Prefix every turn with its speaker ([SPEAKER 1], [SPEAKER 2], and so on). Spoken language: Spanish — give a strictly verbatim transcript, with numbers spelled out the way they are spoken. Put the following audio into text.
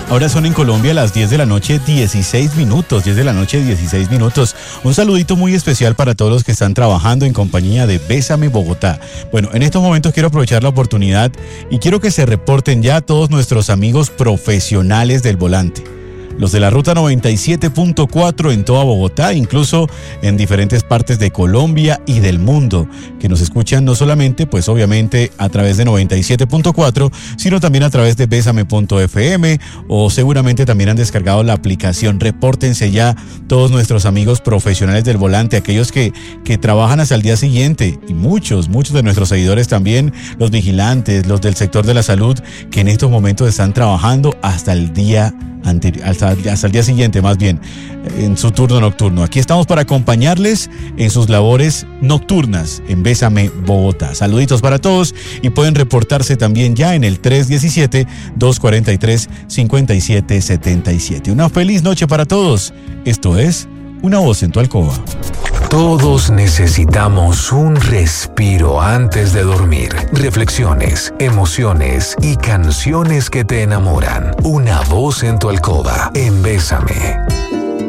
[SPEAKER 1] Ahora son en Colombia las diez de la noche, dieciséis minutos, diez de la noche, dieciséis minutos. Un saludito muy especial para todos los que están trabajando en compañía de Bésame Bogotá. Bueno, en estos momentos quiero aprovechar la oportunidad y quiero que se reporten ya todos nuestros amigos profesionales del volante. Los de la ruta noventa y siete punto cuatro en toda Bogotá, incluso en diferentes partes de Colombia y del mundo, que nos escuchan no solamente, pues obviamente a través de noventa y siete punto cuatro, sino también a través de besame punto efe eme, o seguramente también han descargado la aplicación. Repórtense ya todos nuestros amigos profesionales del volante, aquellos que, que trabajan hasta el día siguiente, y muchos, muchos de nuestros seguidores también, los vigilantes, los del sector de la salud, que en estos momentos están trabajando hasta el día anterior, hasta, hasta el día siguiente más bien, en su turno nocturno. Aquí estamos para acompañarles en sus labores nocturnas en Bésame Bogotá. Saluditos para todos y pueden reportarse también ya en el tres uno siete, dos cuatro tres, cinco siete siete siete. Una feliz noche para todos. Esto es Una Voz en tu Alcoba.
[SPEAKER 2] Todos necesitamos un respiro antes de dormir. Reflexiones, emociones y canciones que te enamoran. Una voz en tu alcoba en Bésame.